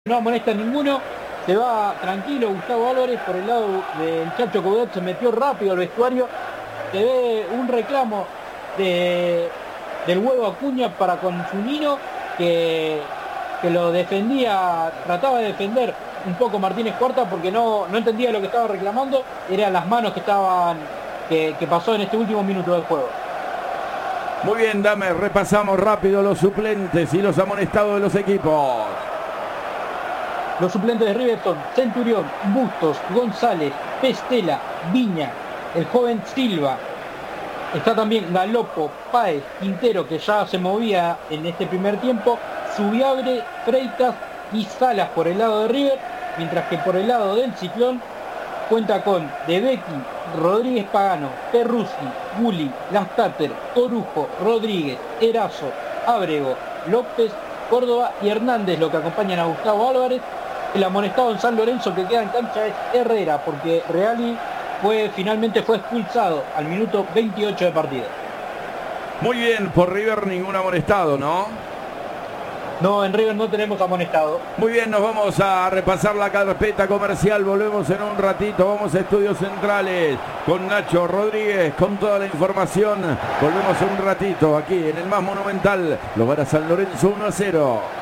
No amonesta ninguno, se va tranquilo Gustavo Álvarez por el lado del Chacho Coudet, se metió rápido al vestuario, se ve un reclamo del Huevo Acuña para con Zunino, que lo defendía, trataba de defender un poco Martínez Cuarta porque no entendía lo que estaba reclamando, eran las manos que pasó en este último minuto del juego. Muy bien, Dame, repasamos rápido los suplentes y los amonestados de los equipos. Los suplentes de River son Centurión, Bustos, González, Pestela, Viña, el joven Silva. Está también Galopo, Páez, Quintero, que ya se movía en este primer tiempo, Subiabre, Freitas y Salas por el lado de River, mientras que por el lado del Ciclón cuenta con De Becchi, Rodríguez Pagano, Perruzzi, Gulli, Lastater, Corujo, Rodríguez, Erazo, Ábrego, López, Córdoba y Hernández, lo que acompañan a Gustavo Álvarez. El amonestado en San Lorenzo que queda en cancha es Herrera, porque Reali finalmente fue expulsado al minuto 28 de partida. Muy bien, por River ningún amonestado, ¿no? No, en River no tenemos amonestado. Muy bien, nos vamos a repasar la carpeta comercial. Volvemos en un ratito. Vamos a Estudios Centrales con Nacho Rodríguez, con toda la información. Volvemos en un ratito aquí en el más monumental. Lo gana San Lorenzo 1-0.